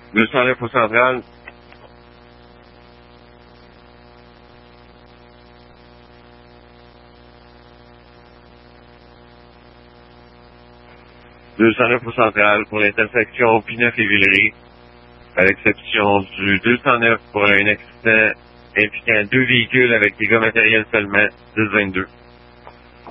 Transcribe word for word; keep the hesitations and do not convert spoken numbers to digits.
deux cent neuf au central. deux cent neuf au central pour l'intersection P neuf et Villeray, à l'exception du deux cent neuf pour un accident impliquant deux véhicules avec dégâts matériels seulement, dix vingt-deux.